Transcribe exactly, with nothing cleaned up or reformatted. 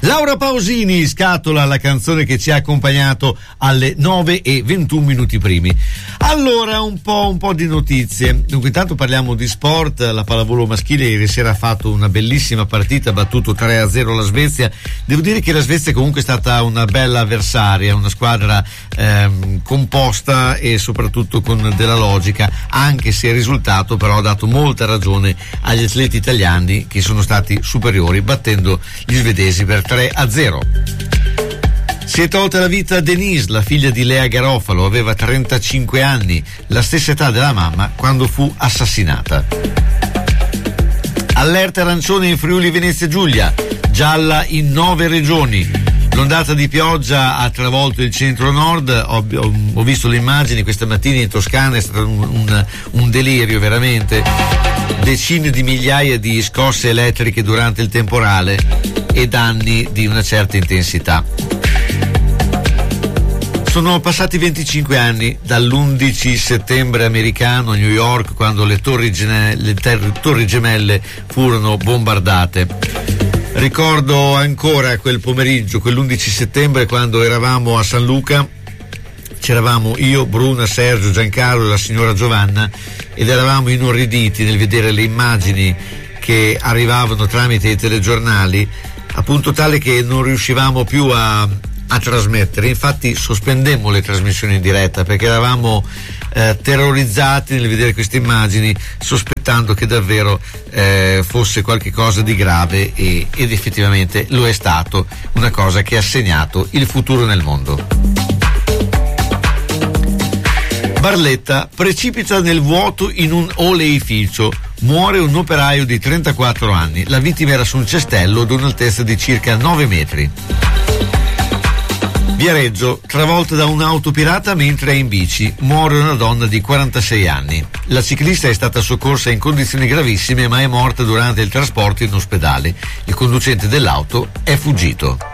Laura Pausini, Scatola, la canzone che ci ha accompagnato alle nove e ventuno minuti primi. Allora, un po', un po' di notizie. Dunque, intanto parliamo di sport. La pallavolo maschile ieri sera ha fatto una bellissima partita, ha battuto tre a zero la Svezia. Devo dire che la Svezia comunque è stata una bella avversaria, una squadra ehm, composta e soprattutto con della logica, anche se il risultato però ha dato molta ragione agli atleti italiani, che sono stati superiori, battendo gli svedesi per tre a zero. Si è tolta la vita Denise, la figlia di Lea Garofalo, aveva trentacinque anni, la stessa età della mamma quando fu assassinata. Allerta arancione in Friuli Venezia Giulia, gialla in nove regioni. L'ondata di pioggia ha travolto il centro-nord, ho, ho, ho visto le immagini questa mattina in Toscana, è stato un, un, un delirio veramente. Decine di migliaia di scosse elettriche durante il temporale e danni di una certa intensità. Sono passati venticinque anni dall'undici settembre americano a New York, quando le torri, gene- le ter- torri gemelle furono bombardate. Ricordo ancora quel pomeriggio, quell'undici settembre, quando eravamo a San Luca. C'eravamo io, Bruna, Sergio, Giancarlo e la signora Giovanna, ed eravamo inorriditi nel vedere le immagini che arrivavano tramite i telegiornali, a punto tale che non riuscivamo più a, a trasmettere. Infatti sospendemmo le trasmissioni in diretta perché eravamo eh, terrorizzati nel vedere queste immagini, sospettando che davvero eh, fosse qualche cosa di grave, e, ed effettivamente lo è stato, una cosa che ha segnato il futuro nel mondo. Barletta, precipita nel vuoto in un oleificio, muore un operaio di trentaquattro anni, la vittima era su un cestello ad un'altezza di circa nove metri. Viareggio, travolta da un'auto pirata mentre è in bici, muore una donna di quarantasei anni. La ciclista è stata soccorsa in condizioni gravissime, ma è morta durante il trasporto in ospedale. Il conducente dell'auto è fuggito.